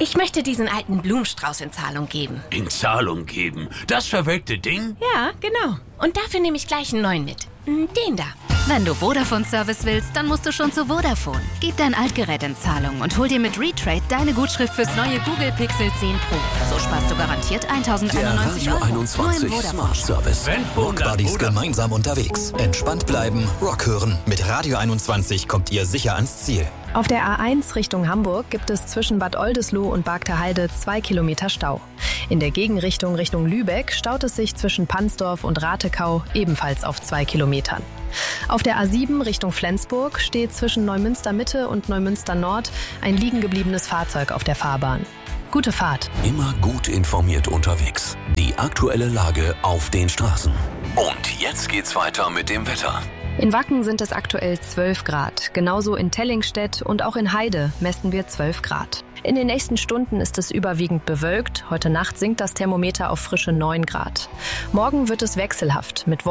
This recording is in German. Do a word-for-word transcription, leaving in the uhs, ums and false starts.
Ich möchte diesen alten Blumenstrauß in Zahlung geben. In Zahlung geben? Das verwelkte Ding? Ja, genau. Und dafür nehme ich gleich einen neuen mit. Den da. Wenn du Vodafone-Service willst, dann musst du schon zu Vodafone. Gib dein Altgerät in Zahlung und hol dir mit Retrade deine Gutschrift fürs neue Google Pixel zehn Pro. So sparst du garantiert tausendeinundneunzig Euro. einundzwanzig Nur im Smart Service. Rockbuddies gemeinsam unterwegs. Entspannt bleiben, Rock hören. Mit Radio einundzwanzig kommt ihr sicher ans Ziel. Auf der A eins Richtung Hamburg gibt es zwischen Bad Oldesloe und Bargteheide zwei Kilometer Stau. In der Gegenrichtung Richtung Lübeck staut es sich zwischen Pansdorf und Ratekau ebenfalls auf zwei Kilometern. Auf der A sieben Richtung Flensburg steht zwischen Neumünster Mitte und Neumünster Nord ein liegen gebliebenes Fahrzeug auf der Fahrbahn. Gute Fahrt. Immer gut informiert unterwegs. Die aktuelle Lage auf den Straßen. Und jetzt geht's weiter mit dem Wetter. In Wacken sind es aktuell zwölf Grad. Genauso in Tellingstedt und auch in Heide messen wir zwölf Grad. In den nächsten Stunden ist es überwiegend bewölkt. Heute Nacht sinkt das Thermometer auf frische neun Grad. Morgen wird es wechselhaft mit